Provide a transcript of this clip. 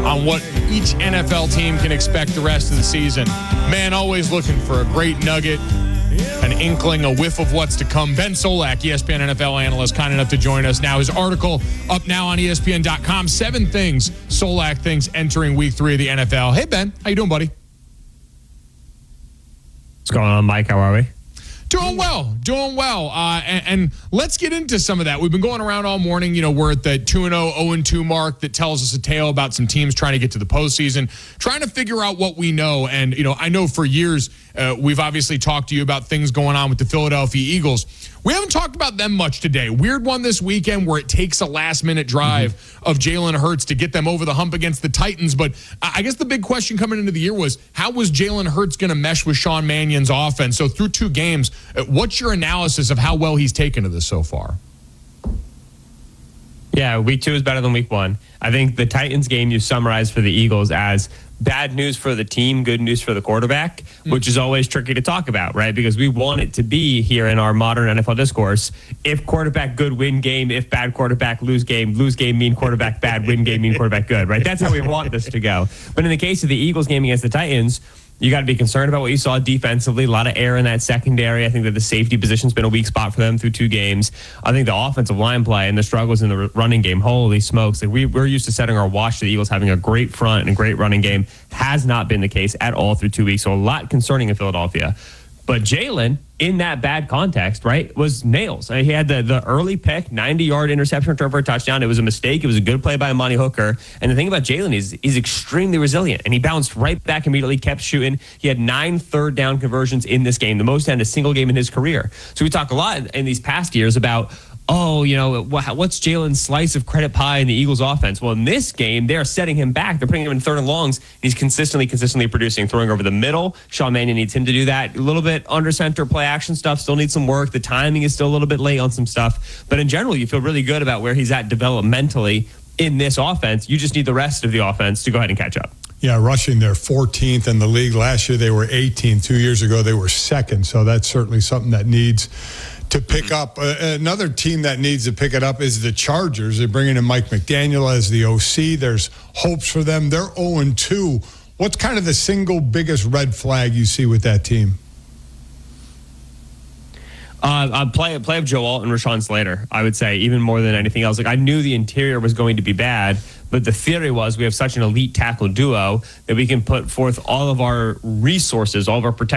on what each NFL team can expect the rest of the season. Man, always looking for a great nugget, an inkling, a whiff of what's to come. Ben Solak, ESPN NFL analyst, kind enough to join us now. His article up now on ESPN.com, 7 things Solak thinks entering week 3 of the NFL. Hey, Ben, how you doing, buddy? What's going on, Mike? How are we? Doing well. And let's get into some of that. We've been going around all morning. You know, we're at the 2-0, 0-2 mark that tells us a tale about some teams trying to get to the postseason, trying to figure out what we know. And, you know, I know for years we've obviously talked to you about things going on with the Philadelphia Eagles. We haven't talked about them much today. Weird one this weekend where it takes a last-minute drive of Jalen Hurts to get them over the hump against the Titans. But I guess the big question coming into the year was, how was Jalen Hurts going to mesh with Sean Mannion's offense? So through 2 games, what's your analysis of how well he's taken to this so far? Yeah, week 2 is better than week 1. I think the Titans game you summarized for the Eagles as bad news for the team, good news for the quarterback, which is always tricky to talk about, right? Because we want it to be here in our modern NFL discourse. If quarterback good, win game. If bad quarterback, lose game. Lose game mean quarterback bad, win game mean quarterback good, right? That's how we want this to go. But in the case of the Eagles game against the Titans, you got to be concerned about what you saw defensively. A lot of air in that secondary. I think that the safety position's been a weak spot for them through 2 games. I think the offensive line play and the struggles in the running game, holy smokes. Like we're used to setting our watch to the Eagles having a great front and a great running game. Has not been the case at all through 2 weeks. So a lot concerning in Philadelphia. But Jalen, in that bad context, right, was nails. He had the early pick, 90-yard interception return for a touchdown. It was a mistake. It was a good play by Amani Hooker. And the thing about Jalen is he's extremely resilient, and he bounced right back immediately, kept shooting. He had 9 third-down conversions in this game, the most in a single game in his career. So we talk a lot in these past years about, oh, you know, what's Jalen's slice of credit pie in the Eagles offense? Well, in this game, they're setting him back. They're putting him in 3rd and longs. He's consistently producing, throwing over the middle. Sean Mannion needs him to do that. A little bit under center play action stuff, still needs some work. The timing is still a little bit late on some stuff. But in general, you feel really good about where he's at developmentally in this offense. You just need the rest of the offense to go ahead and catch up. Yeah, rushing, they're 14th in the league. Last year, they were 18th. 2 years ago, they were 2nd. So that's certainly something that needs to pick up. Another team that needs to pick it up is the Chargers. They're bringing in Mike McDaniel as the OC. There's hopes for them. They're 0-2. What's kind of the single biggest red flag you see with that team? Play of Joe Alt and Rashawn Slater, I would say, even more than anything else. Like, I knew the interior was going to be bad, but the theory was we have such an elite tackle duo that we can put forth all of our resources, all of our protection